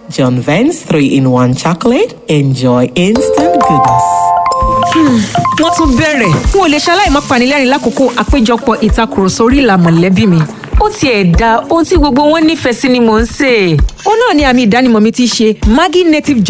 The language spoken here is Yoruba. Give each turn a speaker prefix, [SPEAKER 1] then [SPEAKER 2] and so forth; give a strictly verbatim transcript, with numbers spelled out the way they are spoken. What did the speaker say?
[SPEAKER 1] John Vance three in one chocolate. Enjoy instant goodness.
[SPEAKER 2] Wọ́n tún bẹ̀rẹ̀. N ò lè ṣaláì má panilẹ́rìn lákòókò àpéjọpọ̀ ìtakùrọ̀sọ orí ìlà mọ̀lẹ́bí mi. Ó tiẹ̀ da ohun tí gbogbo wọn nífẹ̀ẹ́ sí ni mò ń sè. Ó náà ni àmì ìdánimọ̀ mi ti ṣe Maggi native